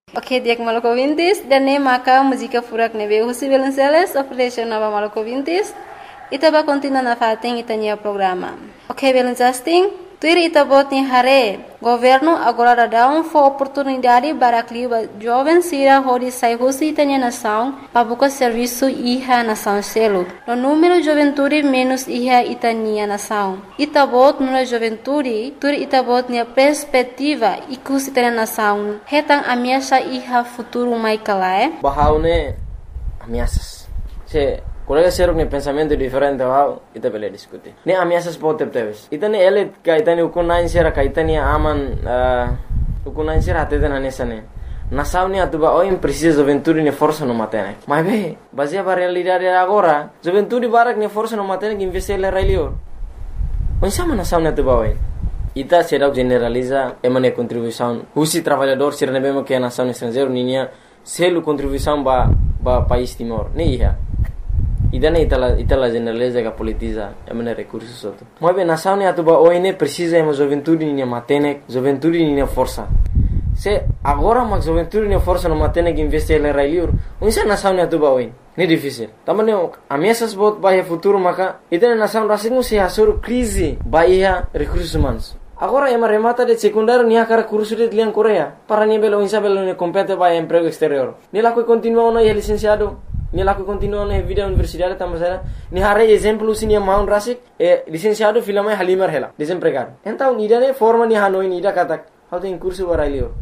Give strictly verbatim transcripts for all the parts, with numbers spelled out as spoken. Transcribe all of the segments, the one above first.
Ok, dia maluco ouvintes, dan nem maka música furak nebe Husi Belenceles, oferece nova maluco ouvintes, itaba continua na fating itanya programa. Ok, Belencesting, tuir itabot ni hare, governo agora dá um for oportunidade para clima jovem sira hodi sai Husi itanya nação, para buscar serviço iha nação selo. No número juventude menos iha itanya nação. Itabot nuna juventude, tuir itabot ni perspectiva ikus itanya nação. Hetang ameaça iha futuro mai kalae. Bahaune ameaças. Se colega ser um pensamento diferente bahau ita bele diskuti. Ne ameaças pode ter. Itane ele kaitani ukunain sera kaitani aman ukunain sera até na nesane. Nação ne atuba oi precisa juventude ne força no matene. Mas be, baseia para realidade agora, juventude barak ne força no matene que investir ele railio. Onde sama nação ne atuba oi. Ita será generaliza emane contribuição. Husi trabalhador ser ne bemo que a nação estrangeiro ninia selo contribuição ba ba país Timor. Ne ia. Idane itala itala generaliza que politiza emane recursos soto. Mas be nação ne atuba oi ne precisa ema juventude ninia matene, juventude ninia força. Se agora mas juventude ne força no matene que investir ele railio. Onde sa nação ne atuba oi. Ne difícil. Tamane ameaças bot bahia futuro maka idane nação rasingu se hasur crise bahia recursos humanos. Agora ema remata de secundário nia cara curso de liang Coreia. Para nia belo insa belo ne compete para emprego exterior. Ni la que continua no é licenciado. Ni la que continua no vida universidade tamasera. Ni hare exemplo sini maun rasik e licenciado filama halimar hela. Desempregado. Então ni dane forma ni hanoi ni da katak. How tem curso para ilio.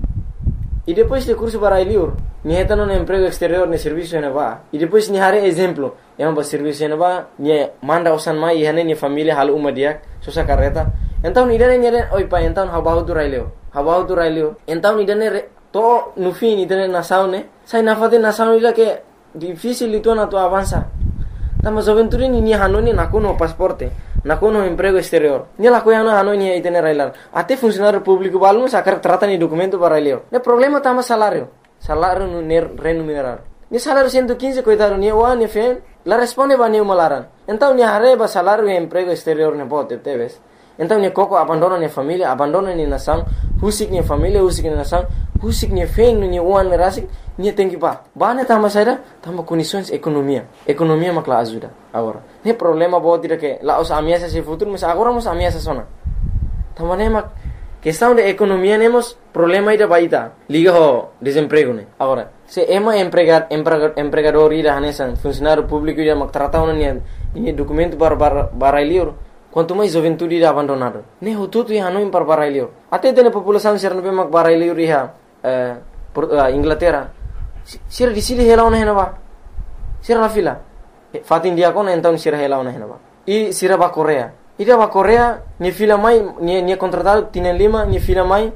E depois de curso para ilio, ni heta no emprego exterior ne serviço ne va. E depois ni hare exemplo. Ema ba serviço ne va, ni manda usan mai e hane ni família hal uma dia, sosa carreta. Então ni dane ni dane oi pa então habahu tu raileo. Habahu tu raileo. Então ni dane to no fim ni dane nação ne. Sai na fate nação ila que difícil itu na tu avança. Tama juventude ni ni hanoni na kono pasporte. Na kono emprego exterior. Ni la coia na hanoi ni itene railar. Até funcionário público balmo sacar trata ni documento para raileo. Ne problema tama salário. Salário no remunerar. Ni salário cento e quinze coitado ni o ni fen. La responde ba ni malaran. Então ni areba salário e emprego exterior ne pode teves. Então ni coco abandona ni família, abandona ni nação, husik ni família, husik ni nação, husik ni fen ni uan rasik, ni tem que ba. Ba ne tama saída, tama condições economia. Economia makla ajuda agora. Ne problema bo dire que la os ameaças se futuro, mas agora mos ameaças sona. Tama ne mak questão de economia nemos problema ida baita. Liga ho desemprego ne. Agora, se ema empregar empregador ida hanesan, funcionário público ida mak trata una ni ni documento para para para quanto mais juventude ida abandonado. Ne ho tudo ia no para para ilio. Até tem população ser no mak para ilio riha eh Inglaterra. Sira di sili hela ona hena ba. Sira la fila. Fatin dia kona então sira hela ona hena ba. E sira ba Coreia. Ida ba Coreia ni fila mai ni ni contratado tienen lima ni fila mai.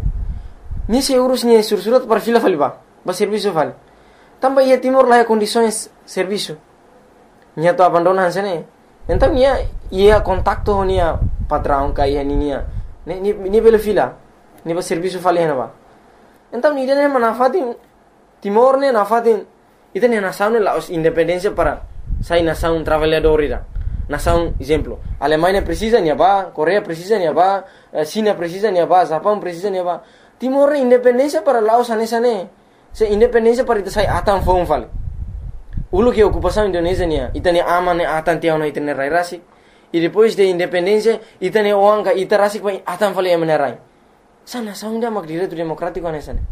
Ni se urus ni sursurat para fila faliba. Ba serviço vale. Tamba ia Timor lá condições serviço. Ni to abandonan sene. Então ia ia contacto nia patrão kai nia. Ni ni ni bela fila. Ni ba serviço vale hena ba. Então ni dene manafatin Timor ne nafatin itene nação ne la independência para sai nação trabalhador ira. Nação exemplo. Alemanha precisa ni ba, Coreia precisa ni ba, China precisa ni ba, Japão precisa ni ba. Timor ne independência para Laos anesa ne. Se independência para ita sai atan fom vale. Ulu que ocupação Indonésia nia, itane aman ne atan tiao na itane rai rasik. E depois de independência itane oanga ita rasik pa atan vale emane rai. Sa nação da mak direito democrático anesa ne.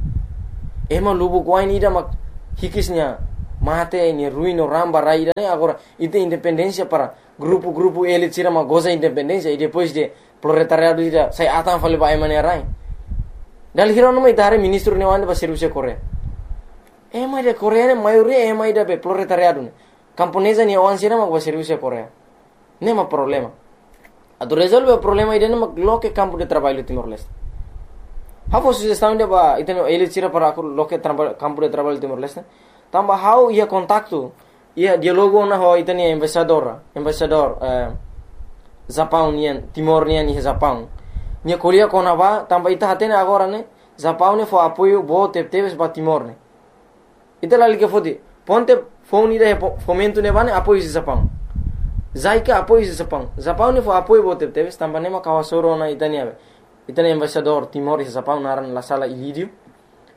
Ema lubu kuain ida mak hikisnya mate ni ruino ramba rai ne agora ite independência para grupo-grupo elit sira mak goza independência e depois de proletariado ida sai atan vale ba emane rai. Dal hiro no mai dare ministro ne wande ba serviço Coreia. Ema ida Coreia ne maioria ema ida be proletariado ne. Camponesa ni awan sira mak ba serviço Coreia. Nema problema. Ado resolve o problema ida ne mak loke campo de trabalho Timor-Leste. How sugestão de ba iteno ele tira para loke campo de trabalho Timor-Leste. Tamba how ia contacto ia dialogo na ho iteni embaixador, embaixador eh Japão nian Timor nian ni Japão. Nia colia kona ba tamba ita hatene agora ne Japão ne fo apoio bo tepteves ba Timor ne. Ita la liga fodi ponte phone ida fomento ne bane apoio de Japão. Zaika apoio de Japão. Japão ne fo apoio bo tepteves tamba ne ma kawasoro na itania. Itani embaixador Timor e Japão naran la sala Ilídio.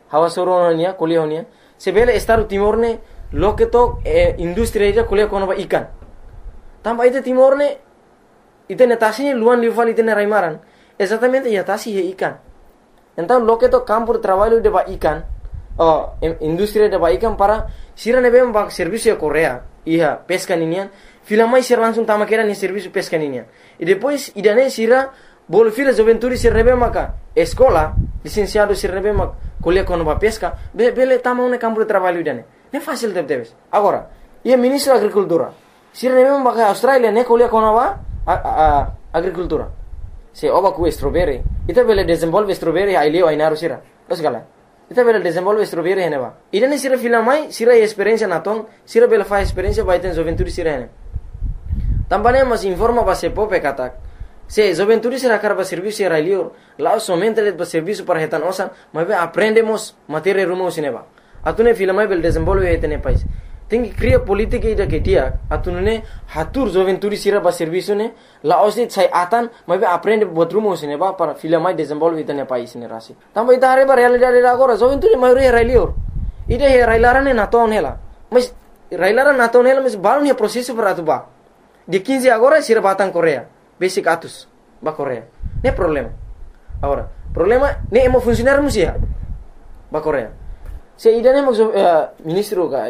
hawa soronia kuliah honia sebele Estado Timor ne loke to eh, industri ida kuliah kono ba ikan tamba ite Timor ne ite netasinya luan liufal ite raimaran exatamente ya tasi he ikan então loke to campo de trabalho de ba ikan oh industri de ba ikan para sira nebe ba serviço de Korea iya pesca ninian filamai sira langsung tama kera ni serviço pesca ninian e depois idane sira bol fila juventude sira nebe maka escola licenciado sira nebe mak kuliah kono ba pesca be bele tama un campo de trabalho idane ne fácil de debes agora ia ministro da agricultura sira nebe maka Australia ne kuliah kono ba a, a, agricultura se oba ku strawberry ita bele desenvolve strawberry ai leo ai naru sira los gala ita bele desenvolve strawberry hene ba idane sira filamai sira experiência naton sira bele fa experiência ba iten juventude sira hene tambane mas informa ba se pope katak se juventude sira karba serviço sira leo lá somente le ba serviço para hetan osan mas aprendemos matéria rumo sineba atune filamai bele desenvolve hetene país tem cria política ida que dia atunune hatur juventude sira ba serviço ne la osit sai atan mas aprende buat rumo sineba para filamai desenvolve hetene país ne rasi tamba ita are ba realidade agora juventude maioria railior ida he railarane na ton hela mas railara na ton hela mas baru ne processo para tu ba de quinze agora sira batang Korea basic atus ba Korea ne problema agora problema ne emo funcionar musia ba Korea se ida ne mo uh, ministro ka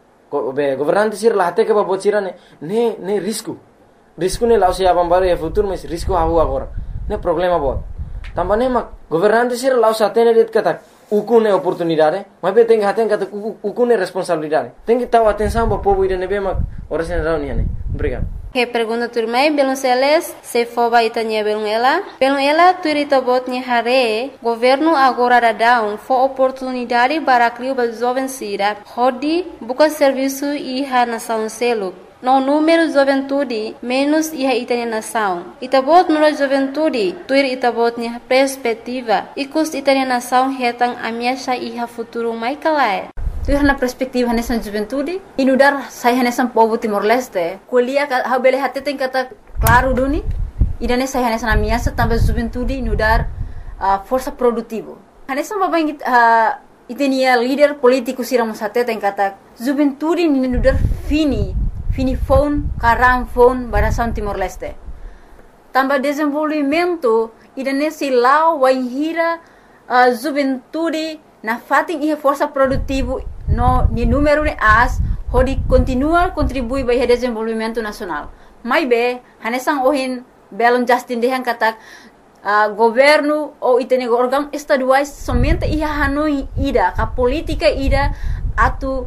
be governante sir lahte ke ba bocira ne ne ne risco risco ne lao se abam baru ya futuro mas risco hahu agora ne problema bot tambane ma governante sir lao satene det kata ukune oportunidade mas be tem haten kata ukune responsabilidade tem que tahu atenção ba povo ida ne be ma ora sen rauni ne obrigado. Que pergunta turmai belum seles se foba itanya belum ela belum ela turita botnya hare governo agora dadão fo oportunidade para criar ba jovem sira hodi buka serviço iha nação selo no número juventude menos iha itanya nação itabot no juventude tuir itabotnya perspectiva ikus itanya nação hetang amiasha iha futuro mai kalai tu na perspektiva nessa juventude inudar saya nessa povo Timor Leste kuliah ha bele hati tem kata claro duni idane saya nessa na minha também juventude inudar uh, força produtivo nessa babang uh, itenia líder político siramos hati tem kata juventude inudar fini fini phone karang phone barasan Timor Leste tambah desenvolvimento idane silau waihira uh, juventude na fating iha força produtivo no ni número de as hodi continua contribui para o desenvolvimento nacional mai be hanesang ohin belon Justin dehan katak uh, governo ou itene órgão estaduais somente iha hanoi ida ka política ida atu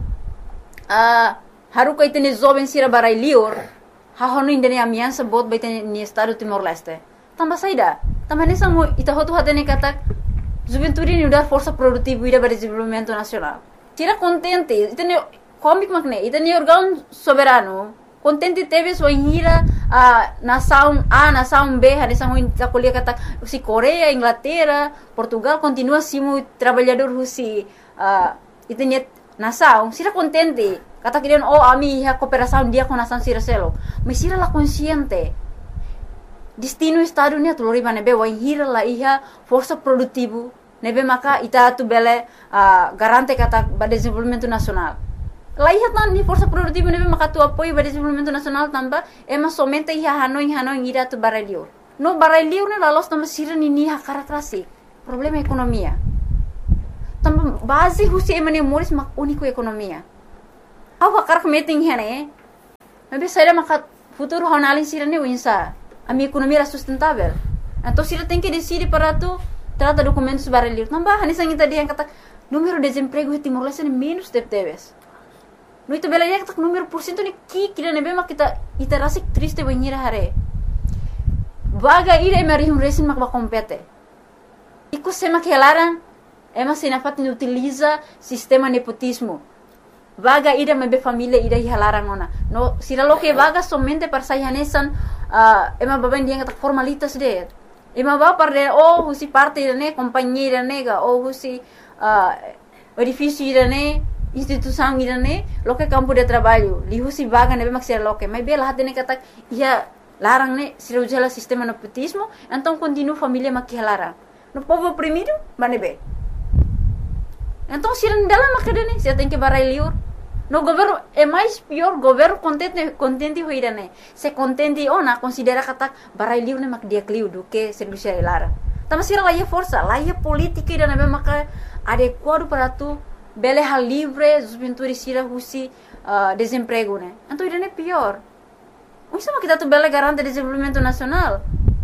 uh, haruka itene jovem sira barai lior ha hono indene amiança bot ba itene ni estado Timor Leste tamba saida tamba hanesang ita hotu hatene katak juventude ni udar força produtiva ida para desenvolvimento nacional tira contente itene comic makne itene órgão soberano contente teve sua hira a nação A nação B hanesang ta kuliah kata si Korea Inglaterra Portugal continua simu trabalhador husi uh, itene nação sira contente kata kirian oh ami ha cooperação dia com nação sira selo mas sira la consciente destino estado ni atulori manebe wa hira la iha força produtivo nebe maka ita tu bele uh, garante kata ba desenvolvimento nacional la iha tan ni força produtivo nebe maka tu apoio ba desenvolvimento nacional tamba ema somente iha hanoi hanoi ira tu barelio no barelio ne la los tamba sira ni ni ha karakterasi problema ekonomia tamba base husi emane moris mak unico ekonomia awa karak meeting hene nebe saya maka futuro honalin sira ne winsa a minha economia era sustentável. Então, se ele tem que decidir para tu, trata documentos barulhos. Não vai, nessa gente dia kata número de desemprego em Timor Leste é menos de teves. No itu bela dia kata número por cento ni ki kira nebe mak kita ita rasik triste banhira hare. Vaga ira emari um resin mak ba compete. Iku sema que elaran ema sinafat ni utiliza sistema nepotismo. Vaga ida mebe família ida hilaran ona. No sira lo que vaga somente para sayanesan uh, ema baben dia kata formalitas de. Ema ba para oh husi parte ne companhia nega oh husi uh, edifício ne instituição ne lo que campo de trabalho li husi vaga nebe mak sira lo que mas bela hatene kata ia larang ne sira ujala sistema nepotismo então continua família mak hilaran. No povo oprimido banebe. Então, se não dá lá macadane, você tem que barai liur. No governo é mais pior, governo contente contente hoira né. Se contente ou na considera kata barai liur né mak dia kliu do que serviço lara. Tama sira lá é força, lá é política e na maka adequado para tu bele hal livre, os pintores sira husi uh, desemprego né. Então isso é pior. Isso é kita tu bele garante desenvolvimento nacional.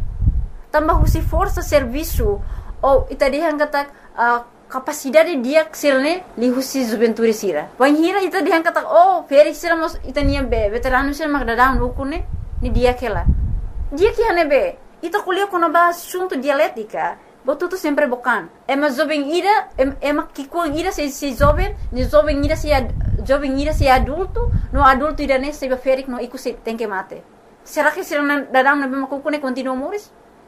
Tambah husi força serviço ou ita dihan kata uh, capacidade dia sirne li husi juventude sira. Wan hira ita dihan kata oh feri sira mos ita nia be veterano sira mak dadang ukune ni dia kela. Dia que hane be ita kuliah kono ba assunto dialética. Botu tu sempre bokan. Ema jovem ira ema kikuang ira se se jovem, ni jovem ira se jovem ira se adulto, no adulto ira ne se ferik no iku se tem que mate. Será que sira dadang na be makukune continua moris?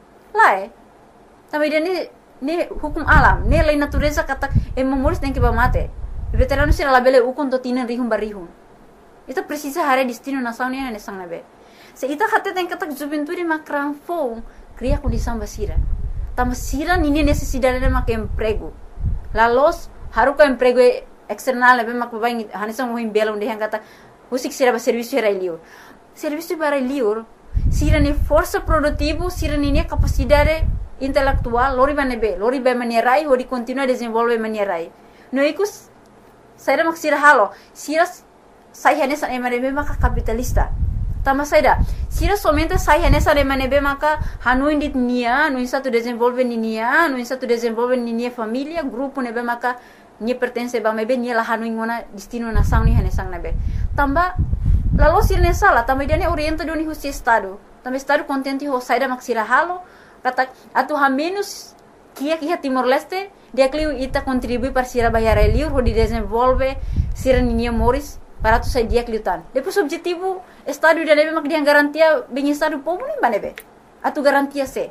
Lá é. Também ira ne hukum alam, ne lei natureza kata e memoris tem que ba mate. Veterano sira labele ukon to tinan rihum barihum. Ita precisa hare destino nação ne ne sang nabe. Se ita kata tem kata juventude makran fo, cria condição basira. Tama sira nini necessidade de mak emprego. La los haruka emprego external nabe mak baing hanisang mo himbela onde hang kata usik sira ba serviço era liur. Serviço para liur sira ne força produtivo, sira ne capacidade intelectual, lori banebe, lori ba manierai, hori continua desenvolve manierai. No ikus saira mak sira halo, sira sai hanesa emanebe maka capitalista. Tama saida, sira somente sai hanesa emanebe maka hanuin dit nia, no insa tu desenvolve ni nia, no insa tu desenvolve ni nia família, grupo nebe maka ni pertence ba mebe ni la hanuin ngona destino nação ni hanesang nebe. Tamba lalu sira ne sala, tamba dia ne orienta do ni husi estado. Tamba estado contente ho saida mak sira halo. Kata atu ha menos kia kia Timor Leste dia kliu ita contribui para sira bayar liur ho di desenvolve sira ninia moris para tu sai dia kliutan. Depois objetivo estado dia nebe mak dia garantia bem-estar do povo nem banebe. Atu garantia se.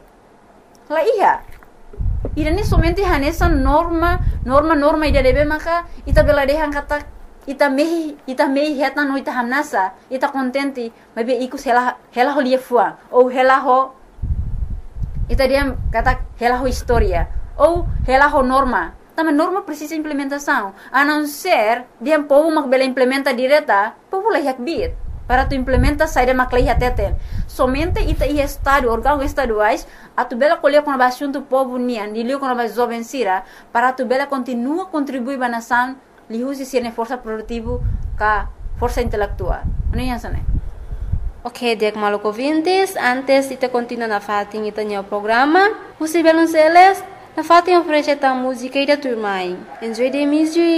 La iya. Ida ni somente hanesa norma norma norma ida nebe maka ita bela dehan kata ita mehi ita mehi heta no ita hanasa ita contente mabe iku hela hela ho lia fuang ou hela ho ita dia kata hela ho história ou hela ho norma. Tama norma precisa implementação. A não ser dia povo mak bela implementa direta, povo la yak bit. Para tu implementa saída mak la teten. Somente ita i estado órgão estaduais a tu bela colher com a assunto povo nian, dilio com a jovem sira, para tu bela continua contribuir ba nação, li usi sirne força produtivo ka força intelectual. Ano yan sana? Ok, dek maluco vintes, antes ita continua na fatin ita nyo programa, usi belon seles, na fatin oferece ta música ida turmai. Enjoy the music.